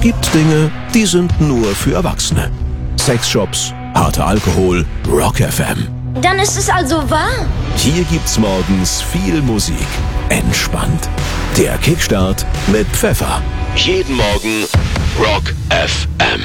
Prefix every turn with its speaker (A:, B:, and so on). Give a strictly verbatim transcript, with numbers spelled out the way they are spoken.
A: gibt Dinge, die sind nur für Erwachsene. Sexshops, harter Alkohol, Rock F M.
B: Dann ist es also wahr.
A: Hier gibt's morgens viel Musik. Entspannt. Der Kickstart mit Pfeffer. Jeden Morgen Rock F M.